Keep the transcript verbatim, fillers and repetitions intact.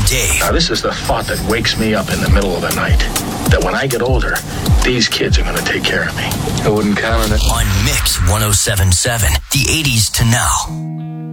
Dave. Now, this is the thought that wakes me up in the middle of the night. That when I get older, these kids are going to take care of me. I wouldn't count on it. On Mix one oh seven point seven, the eighties to now.